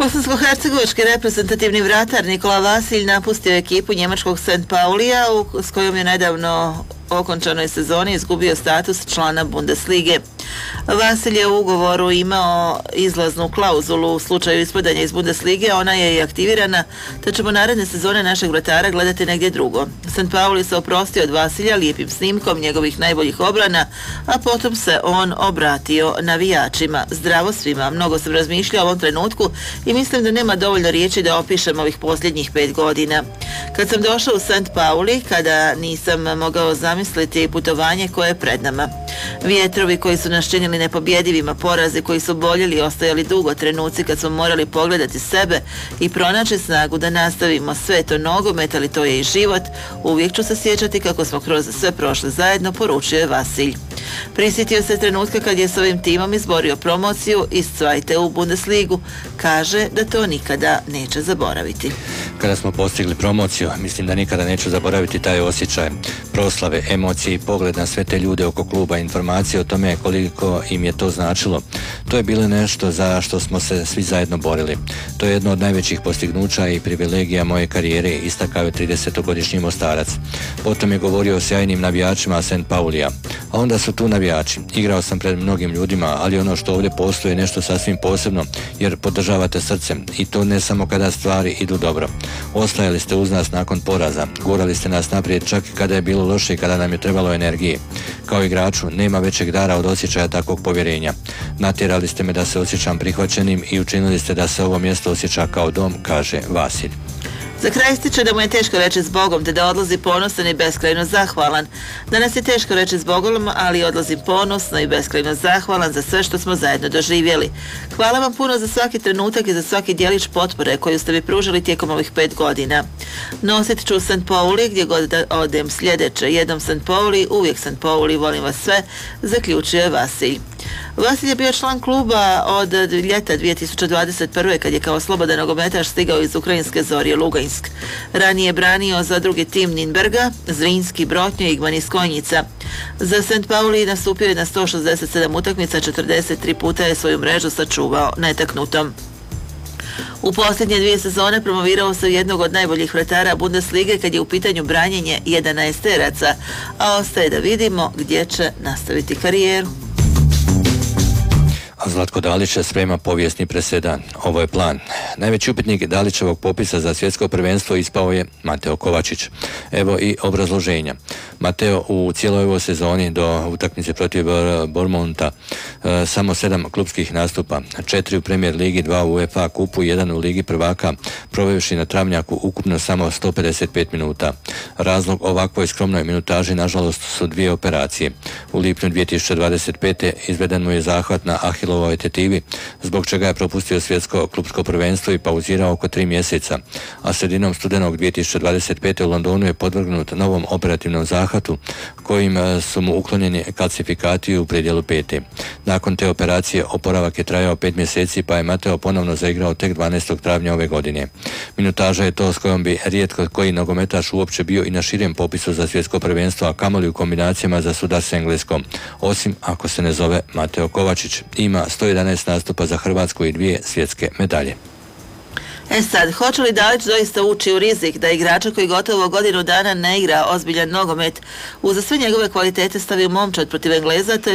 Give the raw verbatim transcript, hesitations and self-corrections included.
Bosansko-hercegovački reprezentativni vratar Nikola Vasilj napustio je ekipu njemačkog Saint Paulija s kojom je nedavno okončanoj sezoni izgubio status člana Bundeslige. Vasilj je u ugovoru imao izlaznu klauzulu u slučaju ispadanja iz Bundeslige, ona je i aktivirana, te ćemo naredne sezone našeg vratara gledati negdje drugo. Saint Pauli se oprostio od Vasilja lijepim snimkom njegovih najboljih obrana, a potom se on obratio navijačima. Zdravo svima, mnogo sam razmišljao o ovom trenutku i mislim da nema dovoljno riječi da opišem ovih posljednjih pet godina. Kad sam došao u Saint Pauli, kada nisam mogao zamisliti putovanje koje je pred nama. Vjetrovi koji su nas činili nepobjedivima, porazi koji su boljeli i ostajali dugo, trenuci kad smo morali pogledati sebe i pronaći snagu da nastavimo. Sve to nogomet, ali to je i život. Uvijek ću se sjećati kako smo kroz sve prošle zajedno, poručio je Vasilj. Prisjetio se trenutka kad je s ovim timom izborio promociju iz Zweite u Bundesligu. Kaže da to nikada neće zaboraviti. Kada smo postigli promociju, mislim da nikada neću zaboraviti taj osjećaj, proslave, emocije i pogled na sve te ljude oko kluba, informacije o tome koliko im je to značilo. To je bilo nešto za što smo se svi zajedno borili. To je jedno od najvećih postignuća i privilegija moje karijere, istakao je tridesetogodišnji Mostarac. Potom je govorio o sjajnim navijačima Saint Paulija. A onda su tu navijači. Igrao sam pred mnogim ljudima, ali ono što ovdje postoji je nešto sasvim posebno, jer podržavate srcem i to ne samo kada stvari idu dobro. Ostajali ste uz nas nakon poraza, gurali ste nas naprijed čak i kada je bilo loše i kada nam je trebalo energije. Kao igraču nema većeg dara od osjećaja takvog povjerenja. Natjerali ste me da se osjećam prihvaćenim i učinili ste da se ovo mjesto osjeća kao dom, kaže Vasilj. Za kraj ističe da mu je teško reći zbogom, te da odlazi ponosan i beskrajno zahvalan. Danas je teško reći zbogom, ali odlazim ponosno i beskrajno zahvalan za sve što smo zajedno doživjeli. Hvala vam puno za svaki trenutak i za svaki djelić potpore koju ste mi pružili tijekom ovih pet godina. Nosit ću Saint Pauli gdje god da odem sljedeće. Jednom Saint Pauli, uvijek Saint Pauli, volim vas sve, zaključio je Vasilj. Vasilj je bio član kluba od ljeta dvije tisuće dvadeset prve. kad je kao slobodan nogometaš stigao iz ukrajinske Zorje Lugansk. Ranije je branio za drugi tim Ninberga, Zrinski, Brotnjo i Igman iz Konjica. Za Saint Pauli nastupio je na sto šezdeset sedam utakmica, četrdeset tri puta je svoju mrežu sačuvao netaknutom. U posljednje dvije sezone promovirao se jednog od najboljih vratara Bundeslige kad je u pitanju branjenje jedanaesteraca, a ostaje da vidimo gdje će nastaviti karijeru. A Zlatko Dalić sprema povijesni presedan. Ovo je plan. Najveći upitnik Dalićevog popisa za svjetsko prvenstvo ispao je Mateo Kovačić. Evo i obrazloženja. Mateo u cijeloj ovoj sezoni do utakmice protiv Bournemoutha e, samo sedam klubskih nastupa, četiri u Premier ligi, dva u UEFA kupu, jedan u Ligi prvaka, provevši na travnjaku ukupno samo sto pedeset pet minuta. Razlog ovakvoj skromnoj minutaži nažalost su dvije operacije. U lipnju dvije tisuće dvadeset pete izveden mu je zahvat na Ahilovoj tetivi, zbog čega je propustio svjetsko klubsko prvenstvo i pauzirao oko tri mjeseca, a sredinom studenog dvije tisuće dvadeset pete u Londonu je podvrgnut novom operativnom zahvatu kojim su mu uklonjeni kalcifikati u predjelu pete. Nakon te operacije oporavak je trajao pet mjeseci, pa je Mateo ponovno zaigrao tek dvanaestog travnja ove godine. Minutaža je to s kojom bi rijetko koji nogometaš uopće bio i na širem popisu za svjetsko prvenstvo, a kamoli u kombinacijama za sudar s Engleskom, osim ako se ne zove Mateo Kovačić. Ima sto jedanaest nastupa za Hrvatsku i dvije svjetske medalje. E sad, hoće li Dalić doista ući u rizik da igrača koji gotovo godinu dana ne igra ozbiljan nogomet, uza sve njegove kvalitete stavi u momčad protiv Engleza, to je